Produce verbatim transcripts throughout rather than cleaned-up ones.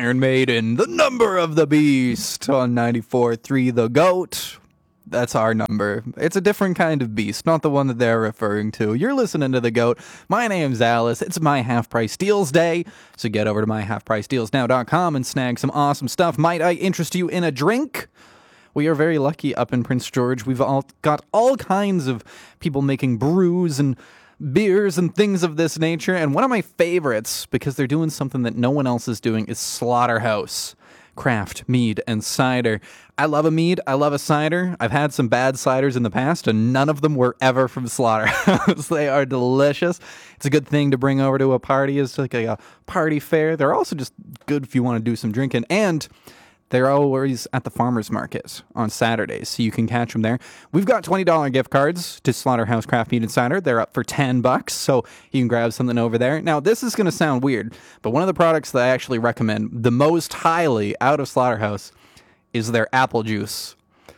Iron Maiden, the number of the beast on ninety-four point three The Goat. That's our number. It's a different kind of beast, not the one that they're referring to. You're listening to The Goat. My name's Alice. It's my Half Price Deals Day, so get over to my half price deals now dot com and snag some awesome stuff. Might I interest you in a drink? We are very lucky up in Prince George. We've all got all kinds of people making brews and beers and things of this nature. And one of my favorites, because they're doing something that no one else is doing, is Slaughterhouse Craft Mead and Cider. I love a mead. I love a cider. I've had some bad ciders in the past, and none of them were ever from Slaughterhouse. They are delicious. It's a good thing to bring over to a party as like a, a party fare. They're also just good if you want to do some drinking. And they're always at the farmer's market on Saturdays, so you can catch them there. We've got twenty dollars gift cards to Slaughterhouse Craft Mead and Cider. They're up for ten bucks, so you can grab something over there. Now, this is going to sound weird, but one of the products that I actually recommend the most highly out of Slaughterhouse is their apple juice.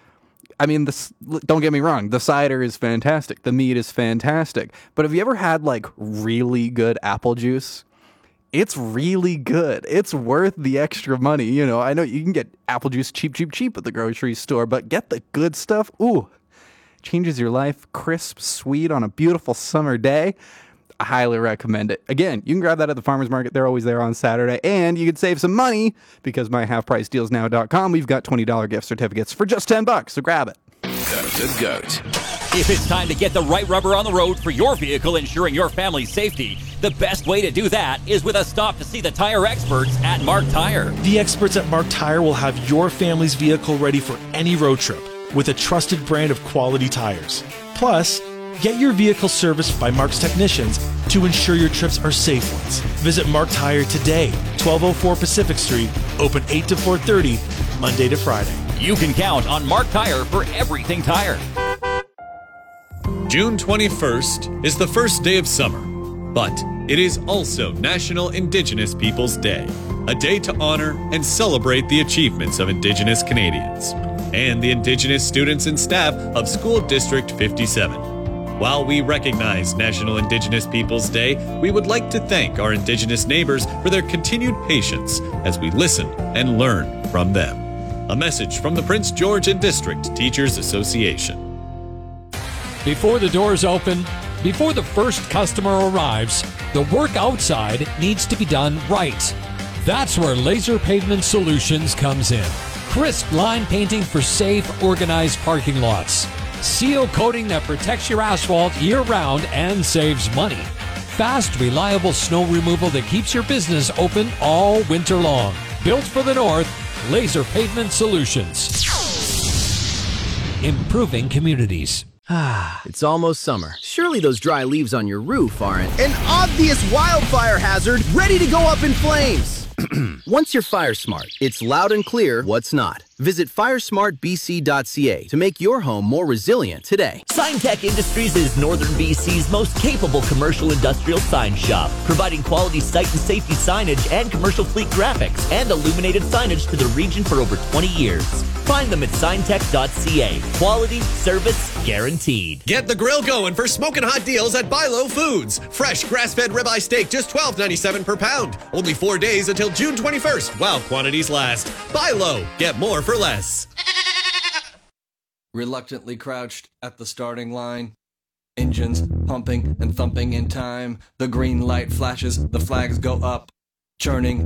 I mean, this, don't get me wrong, the cider is fantastic. The mead is fantastic. But have you ever had, like, really good apple juice? It's really good. It's worth the extra money. You know, I know you can get apple juice cheap, cheap, cheap at the grocery store, but get the good stuff. Ooh, changes your life. Crisp, sweet on a beautiful summer day. I highly recommend it. Again, you can grab that at the farmer's market. They're always there on Saturday. And you can save some money because my half price deals now dot com, we've got twenty dollars gift certificates for just ten bucks. So grab it. The Goat. If it's time to get the right rubber on the road for your vehicle, ensuring your family's safety, the best way to do that is with a stop to see the tire experts at Mark Tire. The experts at Mark Tire will have your family's vehicle ready for any road trip with a trusted brand of quality tires. Plus, get your vehicle serviced by Mark's technicians to ensure your trips are safe ones. Visit Mark Tire today, twelve oh four Pacific Street, open eight to four thirty, Monday to Friday. You can count on Mark Tire for everything tire. June twenty-first is the first day of summer, but it is also National Indigenous Peoples Day, a day to honor and celebrate the achievements of Indigenous Canadians and the Indigenous students and staff of School District fifty-seven. While we recognize National Indigenous Peoples Day, we would like to thank our Indigenous neighbors for their continued patience as we listen and learn from them. A message from the Prince George and District Teachers Association. Before the doors open, before the first customer arrives, the work outside needs to be done right. That's where Laser Pavement Solutions comes in. Crisp line painting for safe, organized parking lots. Seal coating that protects your asphalt year-round and saves money. Fast, reliable snow removal that keeps your business open all winter long. Built for the North, Laser Pavement Solutions. Improving communities. Ah, it's almost summer. Surely those dry leaves on your roof aren't an obvious wildfire hazard ready to go up in flames. Once you're fire smart, it's loud and clear what's not. Visit fire smart b c dot c a to make your home more resilient today. SignTech Industries is Northern B C's most capable commercial industrial sign shop, providing quality site and safety signage and commercial fleet graphics and illuminated signage to the region for over twenty years. Find them at sign tech dot c a. Quality, service, guaranteed. Get the grill going for smoking hot deals at Buy Low Foods. Fresh grass-fed ribeye steak, just twelve ninety-seven per pound. Only four days until June twenty-first, while quantities last. Buy low, get more for less. Reluctantly crouched at the starting line. Engines pumping and thumping in time. The green light flashes, the flags go up. Churning